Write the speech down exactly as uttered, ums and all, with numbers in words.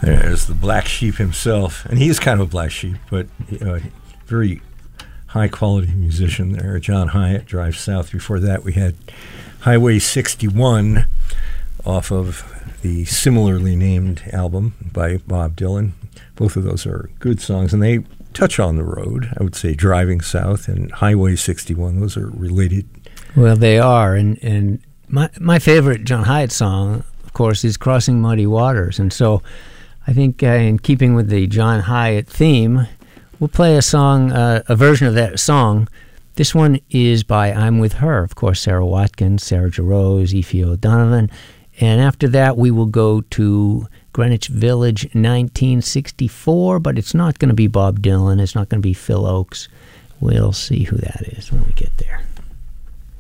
There's the Black Sheep himself, and he's kind of a black sheep, but uh, very high-quality musician there. John Hiatt, Drive South. Before that, we had Highway sixty-one off of the similarly named album by Bob Dylan. Both of those are good songs, and they touch on the road. I would say Driving South and Highway sixty-one, those are related. Well, they are, and, and my, my favorite John Hiatt song, of course, is Crossing Muddy Waters, and so I think uh, in keeping with the John Hiatt theme, we'll play a song, uh, a version of that song. This one is by I'm With Her, of course, Sarah Watkins, Sarah Jarosz, Aoife O'Donovan. And after that, we will go to Greenwich Village nineteen sixty-four, but it's not going to be Bob Dylan. It's not going to be Phil Ochs. We'll see who that is when we get there.